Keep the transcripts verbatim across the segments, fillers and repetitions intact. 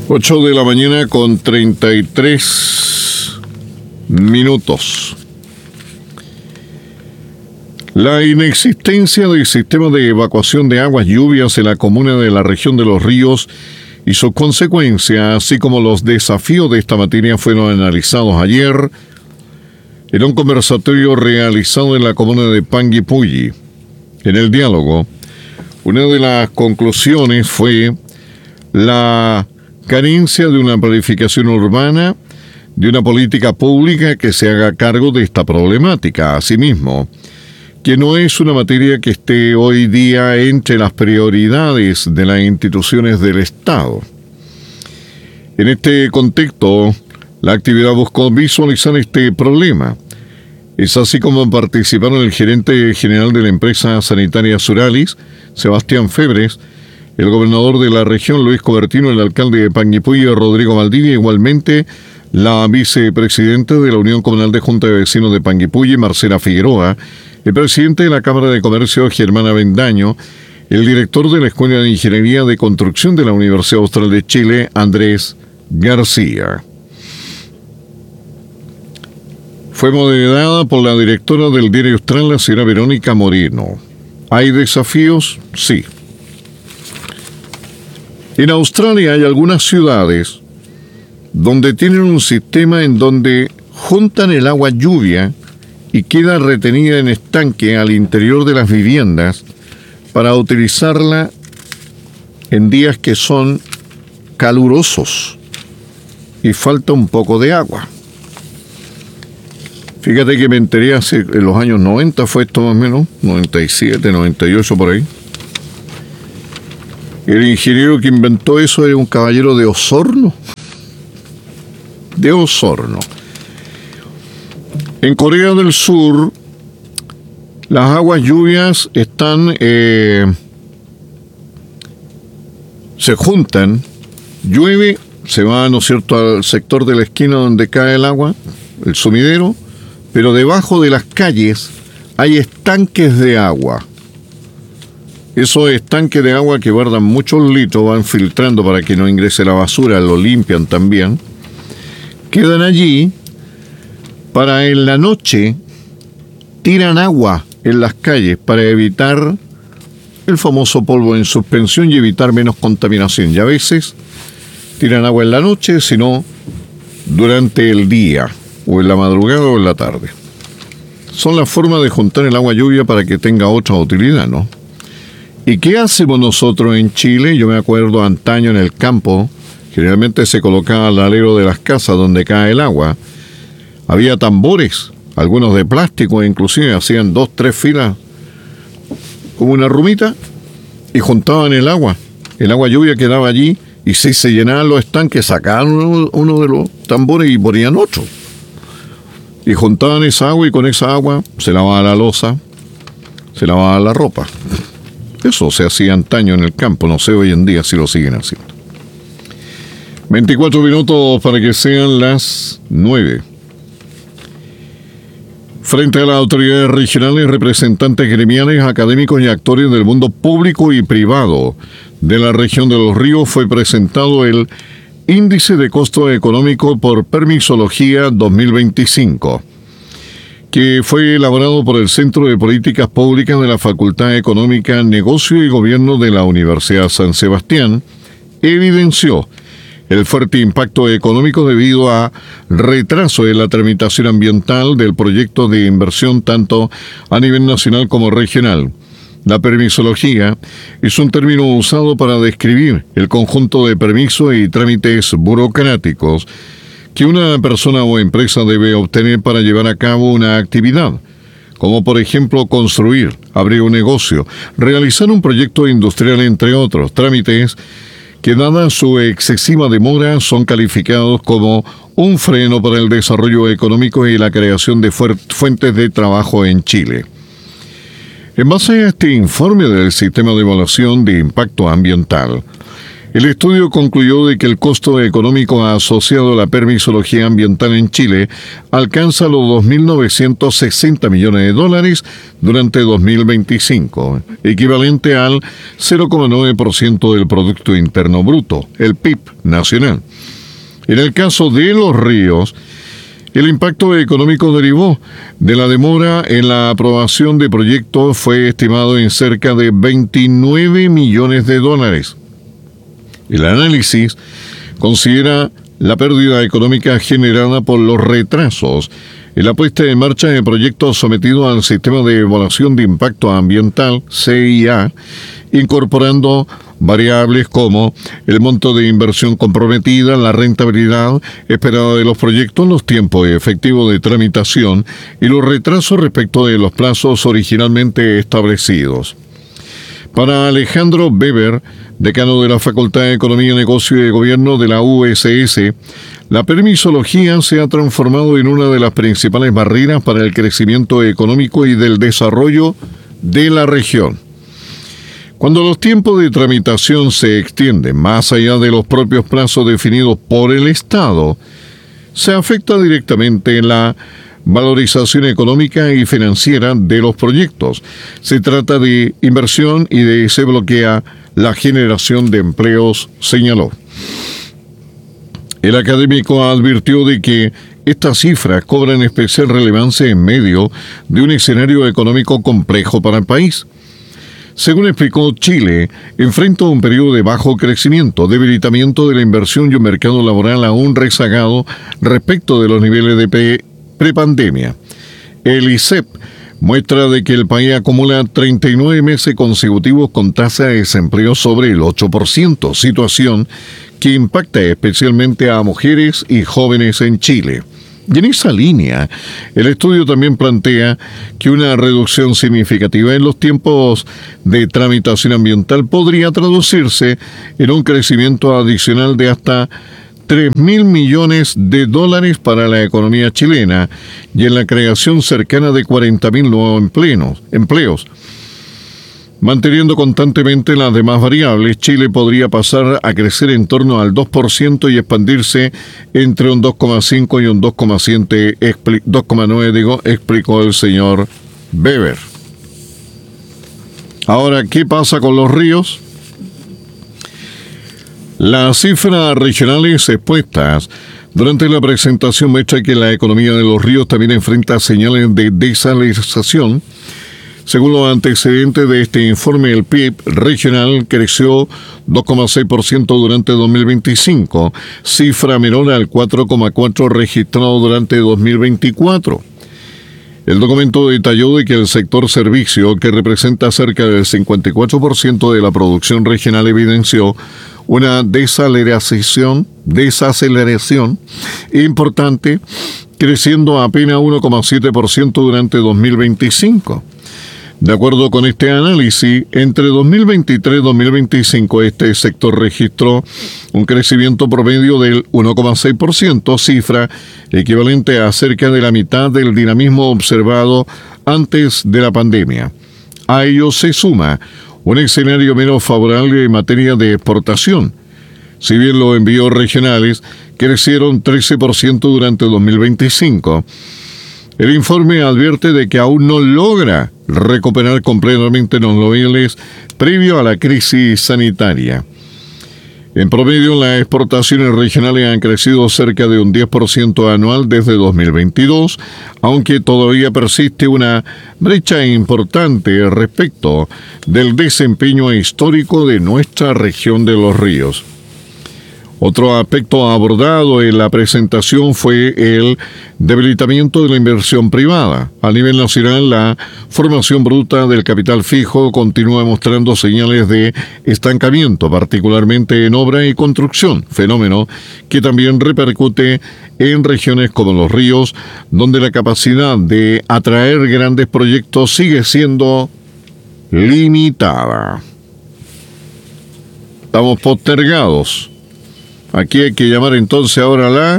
ocho de la mañana con treinta y tres minutos. La inexistencia del sistema de evacuación de aguas lluvias en la comuna de la región de Los Ríos y sus consecuencias, así como los desafíos de esta materia, fueron analizados ayer en un conversatorio realizado en la comuna de Panguipulli. En el diálogo, una de las conclusiones fue la carencia de una planificación urbana, de una política pública que se haga cargo de esta problemática. Asimismo, que no es una materia que esté hoy día entre las prioridades de las instituciones del Estado. En este contexto, la actividad buscó visualizar este problema. Es así como participaron el gerente general de la empresa sanitaria Suralis, Sebastián Febres, el gobernador de la región, Luis Cobertino, el alcalde de Panguipulli, Rodrigo Valdivia, igualmente la vicepresidenta de la Unión Comunal de Junta de Vecinos de Panguipulli, Marcela Figueroa, el presidente de la Cámara de Comercio, Germán Avendaño, el director de la Escuela de Ingeniería de Construcción de la Universidad Austral de Chile, Andrés García. Fue moderada por la directora del Diario Austral, la señora Verónica Moreno. ¿Hay desafíos? Sí. En Australia hay algunas ciudades donde tienen un sistema en donde juntan el agua lluvia y queda retenida en estanque al interior de las viviendas para utilizarla en días que son calurosos y falta un poco de agua. Fíjate que me enteré hace, en los años noventa fue esto más o menos, noventa y siete, noventa y ocho por ahí. El ingeniero que inventó eso era un caballero de Osorno. De Osorno. En Corea del Sur, las aguas lluvias están, eh, se juntan, llueve, se va, ¿no es cierto?, al sector de la esquina donde cae el agua, el sumidero, pero debajo de las calles hay estanques de agua. Esos estanques de agua que guardan muchos litros, van filtrando para que no ingrese la basura, lo limpian también. Quedan allí para en la noche, tiran agua en las calles para evitar el famoso polvo en suspensión y evitar menos contaminación. Y a veces tiran agua en la noche, sino durante el día, o en la madrugada o en la tarde. Son las formas de juntar el agua lluvia para que tenga otra utilidad, ¿no? ¿Y qué hacemos nosotros en Chile? Yo me acuerdo antaño en el campo, generalmente se colocaba al alero de las casas donde cae el agua. Había tambores, algunos de plástico, inclusive hacían dos, tres filas, como una rumita, y juntaban el agua. El agua lluvia quedaba allí, y si se llenaban los estanques, sacaban uno, uno de los tambores y ponían otro. Y juntaban esa agua, y con esa agua se lavaba la loza, se lavaba la ropa. Eso se hacía antaño en el campo, no sé hoy en día si lo siguen haciendo. veinticuatro minutos para que sean las nueve. Frente a las autoridades regionales, representantes gremiales, académicos y actores del mundo público y privado de la región de Los Ríos, fue presentado el Índice de Costo Económico por Permisología dos mil veinticinco, que fue elaborado por el Centro de Políticas Públicas de la Facultad Económica, Negocio y Gobierno de la Universidad San Sebastián. Evidenció el fuerte impacto económico debido a retraso en la tramitación ambiental del proyecto de inversión tanto a nivel nacional como regional. La permisología es un término usado para describir el conjunto de permisos y trámites burocráticos que una persona o empresa debe obtener para llevar a cabo una actividad, como por ejemplo construir, abrir un negocio, realizar un proyecto industrial, entre otros trámites que, dada su excesiva demora, son calificados como un freno para el desarrollo económico y la creación de fuentes de trabajo en Chile. En base a este informe del Sistema de Evaluación de Impacto Ambiental, El estudio concluyó de que el costo económico asociado a la permisología ambiental en Chile alcanza los dos mil novecientos sesenta millones de dólares durante dos mil veinticinco, equivalente al cero coma nueve por ciento del Producto Interno Bruto, el P I B nacional. En el caso de los ríos, el impacto económico derivó de la demora en la aprobación de proyectos, fue estimado en cerca de veintinueve millones de dólares. El análisis considera la pérdida económica generada por los retrasos en la puesta en marcha de proyectos sometidos al Sistema de Evaluación de Impacto Ambiental, C I A, incorporando variables como el monto de inversión comprometida, la rentabilidad esperada de los proyectos, los tiempos efectivos de tramitación y los retrasos respecto de los plazos originalmente establecidos. Para Alejandro Weber, decano de la Facultad de Economía, Negocio y Gobierno de la U S S, la permisología se ha transformado en una de las principales barreras para el crecimiento económico y del desarrollo de la región. Cuando los tiempos de tramitación se extienden más allá de los propios plazos definidos por el Estado, se afecta directamente la valorización económica y financiera de los proyectos. Se trata de inversión y de se bloquea la generación de empleos, señaló. El académico advirtió de que estas cifras cobran especial relevancia en medio de un escenario económico complejo para el país. Según explicó, Chile enfrenta un periodo de bajo crecimiento, debilitamiento de la inversión y un mercado laboral aún rezagado respecto de los niveles de pre- prepandemia. El I S E P muestra de que el país acumula treinta y nueve meses consecutivos con tasa de desempleo sobre el ocho por ciento, situación que impacta especialmente a mujeres y jóvenes en Chile. Y en esa línea, el estudio también plantea que una reducción significativa en los tiempos de tramitación ambiental podría traducirse en un crecimiento adicional de hasta tres mil millones de dólares para la economía chilena y en la creación cercana de cuarenta mil nuevos empleos, empleos. Manteniendo constantemente las demás variables, Chile podría pasar a crecer en torno al dos por ciento y expandirse entre un dos coma cinco y un dos coma nueve, digo, explicó el señor Weber. Ahora, ¿qué pasa con los ríos? Las cifras regionales expuestas durante la presentación muestran que la economía de los ríos también enfrenta señales de desalinización. Según los antecedentes de este informe, el P I B regional creció dos coma seis por ciento durante dos mil veinticinco, cifra menor al cuatro coma cuatro por ciento registrado durante dos mil veinticuatro. El documento detalló de que el sector servicio, que representa cerca del cincuenta y cuatro por ciento de la producción regional, evidenció una desaceleración, desaceleración importante, creciendo a apenas uno coma siete por ciento durante dos mil veinticinco. De acuerdo con este análisis, entre dos mil veintitrés y dos mil veinticinco este sector registró un crecimiento promedio del uno coma seis por ciento, cifra equivalente a cerca de la mitad del dinamismo observado antes de la pandemia. A ello se suma un escenario menos favorable en materia de exportación. Si bien los envíos regionales crecieron trece por ciento durante dos mil veinticinco, el informe advierte de que aún no logra recuperar completamente los niveles previo a la crisis sanitaria. En promedio, las exportaciones regionales han crecido cerca de un diez por ciento anual desde dos mil veintidós, aunque todavía persiste una brecha importante respecto del desempeño histórico de nuestra región de los ríos. Otro aspecto abordado en la presentación fue el debilitamiento de la inversión privada. A nivel nacional, la formación bruta del capital fijo continúa mostrando señales de estancamiento, particularmente en obra y construcción, fenómeno que también repercute en regiones como los ríos, donde la capacidad de atraer grandes proyectos sigue siendo limitada. Estamos postergados. Aquí hay que llamar entonces ahora a la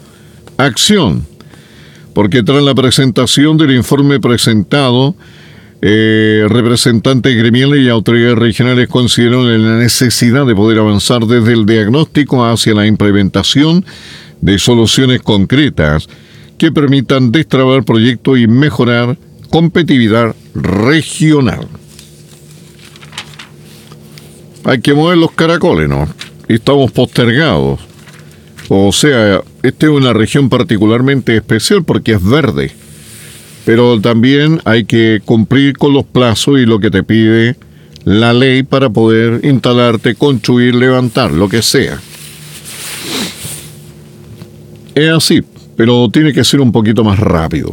acción, porque tras la presentación del informe presentado, Eh, representantes gremiales y autoridades regionales consideraron la necesidad de poder avanzar desde el diagnóstico hacia la implementación de soluciones concretas que permitan destrabar proyectos y mejorar competitividad regional. Hay que mover los caracoles, ¿no? Estamos postergados. O sea, esta es una región particularmente especial porque es verde. Pero también hay que cumplir con los plazos y lo que te pide la ley para poder instalarte, construir, levantar, lo que sea. Es así, pero tiene que ser un poquito más rápido.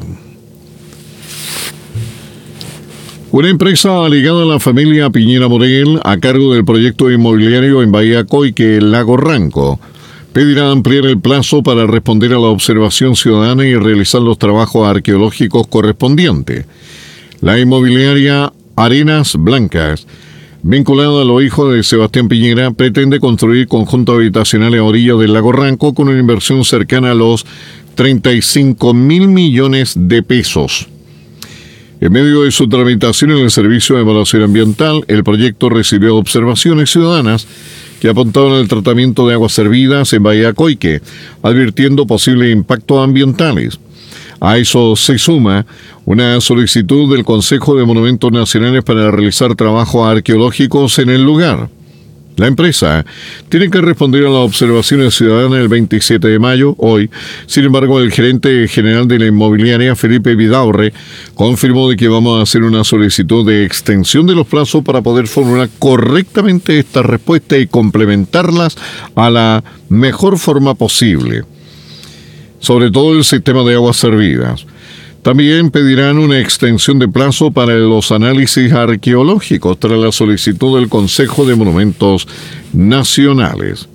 Una empresa ligada a la familia Piñera Morel, a cargo del proyecto inmobiliario en Bahía Coique, Lago Ranco, pedirá ampliar el plazo para responder a la observación ciudadana y realizar los trabajos arqueológicos correspondientes. La inmobiliaria Arenas Blancas, vinculada a los hijos de Sebastián Piñera, pretende construir conjuntos habitacionales a orillas del Lago Ranco con una inversión cercana a los treinta y cinco mil millones de pesos. En medio de su tramitación en el Servicio de Evaluación Ambiental, el proyecto recibió observaciones ciudadanas que apuntaban al tratamiento de aguas servidas en Bahía Coique, advirtiendo posibles impactos ambientales. A eso se suma una solicitud del Consejo de Monumentos Nacionales para realizar trabajos arqueológicos en el lugar. La empresa tiene que responder a las observaciones ciudadanas el veintisiete de mayo, hoy. Sin embargo, el gerente general de la inmobiliaria, Felipe Vidaurre, confirmó de que vamos a hacer una solicitud de extensión de los plazos para poder formular correctamente esta respuesta y complementarlas a la mejor forma posible. Sobre todo el sistema de aguas servidas. También pedirán una extensión de plazo para los análisis arqueológicos tras la solicitud del Consejo de Monumentos Nacionales.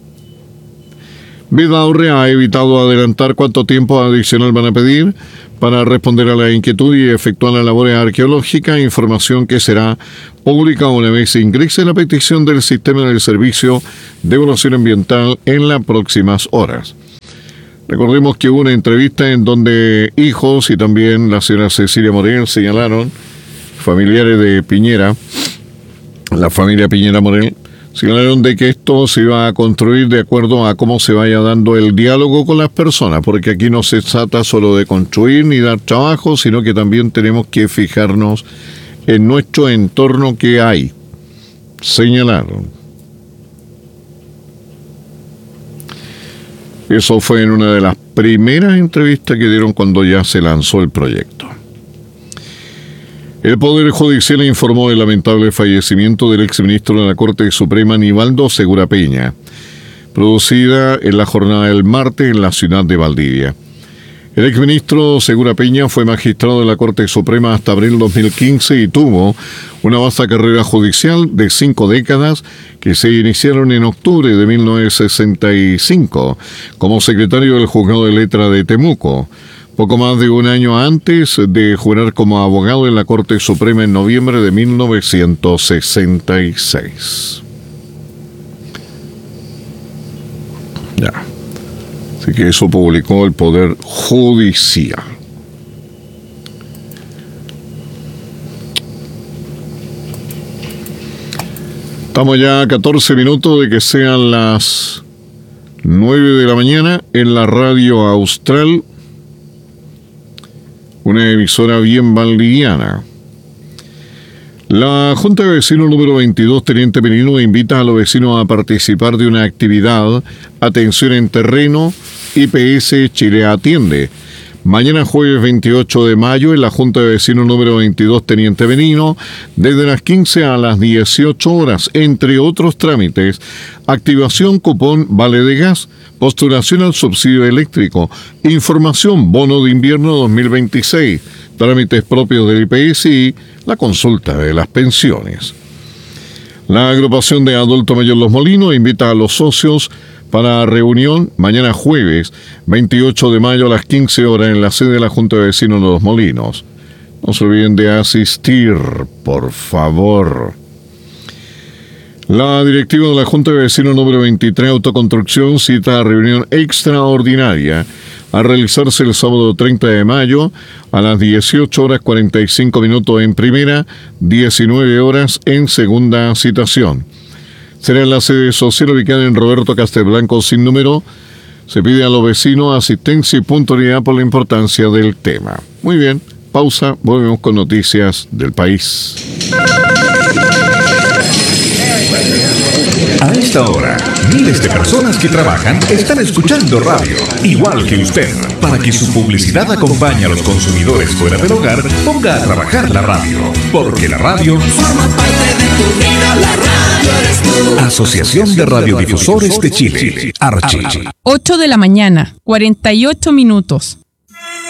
Vidaurre ha evitado adelantar cuánto tiempo adicional van a pedir para responder a la inquietud y efectuar las labores arqueológicas, información que será pública una vez ingrese la petición del sistema del Servicio de Evaluación Ambiental en las próximas horas. Recordemos que hubo una entrevista en donde hijos y también la señora Cecilia Morel señalaron, familiares de Piñera, la familia Piñera Morel, señalaron de que esto se iba a construir de acuerdo a cómo se vaya dando el diálogo con las personas, porque aquí no se trata solo de construir ni dar trabajo, sino que también tenemos que fijarnos en nuestro entorno que hay. Señalaron. Eso fue en una de las primeras entrevistas que dieron cuando ya se lanzó el proyecto. El Poder Judicial informó del lamentable fallecimiento del exministro de la Corte Suprema, Nivaldo Segura Peña, producida en la jornada del martes en la ciudad de Valdivia. El exministro Segura Peña fue magistrado de la Corte Suprema hasta abril dos mil quince y tuvo una vasta carrera judicial de cinco décadas que se iniciaron en octubre de mil novecientos sesenta y cinco como secretario del Juzgado de Letra de Temuco, poco más de un año antes de jurar como abogado en la Corte Suprema en noviembre de mil novecientos sesenta y seis. Ya. Así que eso publicó el Poder Judicial. Estamos ya a catorce minutos de que sean las nueve de la mañana en la Radio Austral, una emisora bien valdiviana. La Junta de Vecinos número veintidós, Teniente Merino, invita a los vecinos a participar de una actividad Atención en Terreno, I P S Chile Atiende. Mañana jueves veintiocho de mayo en la Junta de Vecinos número veintidós, Teniente Merino, desde las quince a las dieciocho horas, entre otros trámites, activación cupón vale de gas, postulación al subsidio eléctrico, información bono de invierno dos mil veintiséis, trámites propios del I P S y la consulta de las pensiones. La agrupación de Adulto Mayor Los Molinos invita a los socios para reunión mañana jueves veintiocho de mayo a las quince horas en la sede de la Junta de Vecinos de Los Molinos. No se olviden de asistir, por favor. La directiva de la Junta de Vecinos número veintitrés Autoconstrucción cita a reunión extraordinaria a realizarse el sábado treinta de mayo a las dieciocho horas cuarenta y cinco minutos en primera, diecinueve horas en segunda citación. Será en la sede social ubicada en Roberto Castelblanco sin número. Se pide a los vecinos asistencia y puntualidad por la importancia del tema. Muy bien, pausa, volvemos con noticias del país. A esta hora, miles de personas que trabajan están escuchando radio, igual que usted. Para que su publicidad acompañe a los consumidores fuera del hogar, ponga a trabajar la radio, porque la radio forma parte de tu vida, la radio eres tú. Asociación de Radiodifusores de Chile, Archi. ocho de la mañana, cuarenta y ocho minutos.